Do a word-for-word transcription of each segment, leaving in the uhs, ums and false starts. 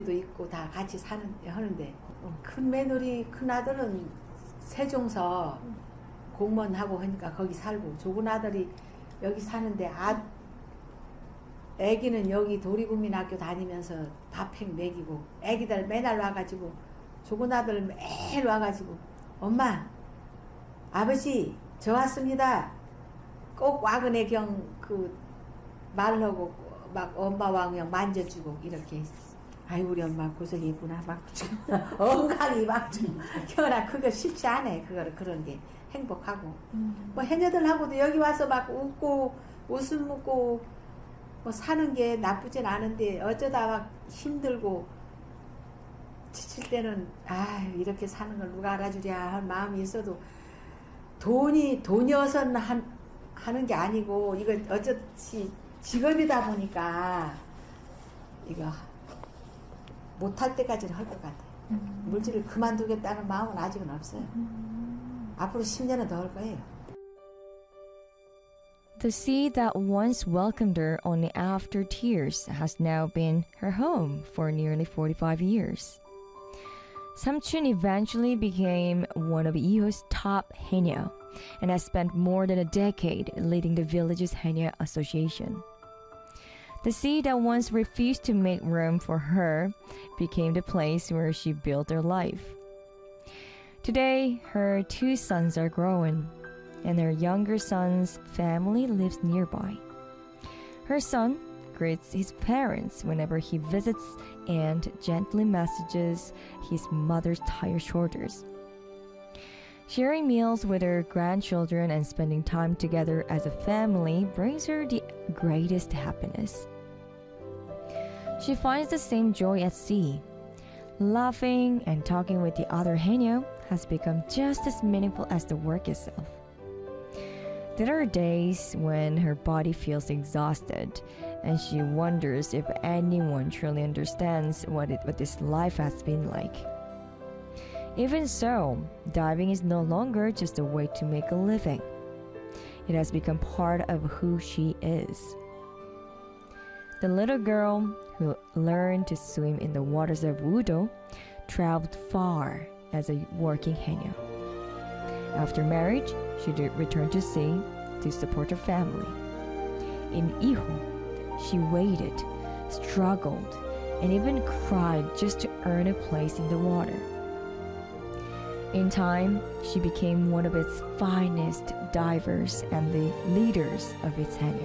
도 있고 다 같이 사는 하는데 큰 며느리 큰 아들은 세종서 공무원하고 하니까 거기 살고 조근 아들이 여기 사는데 아 애기는 여기 도리국민학교 다니면서 밥행 먹이고 애기들 매날 와가지고 조근 아들 매일 와가지고 엄마 아버지 저 왔습니다 꼭 와그네 경그 말하고 막 엄마와 그냥 만져주고 이렇게 했어. 아이 우리 엄마 고생했구나 막 엉강이 막좀 겨나 그거 쉽지 않아 그거 그런 게 행복하고 음. 뭐 해녀들하고도 여기 와서 막 웃고 웃음 묻고 뭐 사는 게 나쁘진 않은데 어쩌다 막 힘들고 지칠 때는 아 이렇게 사는 걸 누가 알아주랴 할 마음이 있어도 돈이 돈이어서 한, 하는 게 아니고 이거 어쩌지 직업이다 보니까 이거 못할 때까지는 할 것 같아요. 음. 물질을 그만두겠다는 마음은 아직은 없어요. 음. 앞으로 십 년은 더 할 거예요. The sea that once welcomed her only after tears has now been her home for nearly forty-five years. Samchun eventually became one of Iho's top haenyeo and has spent more than a decade leading the village's haenyeo association. The sea that once refused to make room for her became the place where she built her life. Today, her two sons are grown, and her younger son's family lives nearby. Her son greets his parents whenever he visits and gently messages his mother's tired shoulders. Sharing meals with her grandchildren and spending time together as a family brings her the greatest happiness. She finds the same joy at sea. Laughing and talking with the other haenyeo has become just as meaningful as the work itself. There are days when her body feels exhausted and she wonders if anyone truly understands what, it, what this life has been like. Even so, diving is no longer just a way to make a living. It has become part of who she is. The little girl who learned to swim in the waters of Udo traveled far as a working haenyeo. After marriage, she returned to sea to support her family. In Iho, she waited, struggled, and even cried just to earn a place in the water. In time, she became one of its finest divers and the leaders of its haenyeo.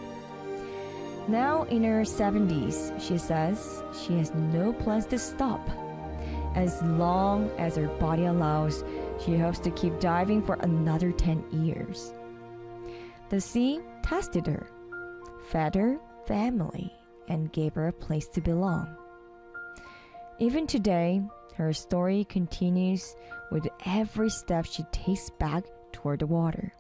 Now in her seventies, she says she has no plans to stop. As long as her body allows, she hopes to keep diving for another ten years. The sea tested her, fed her family, and gave her a place to belong. Even today, her story continues with every step she takes back toward the water.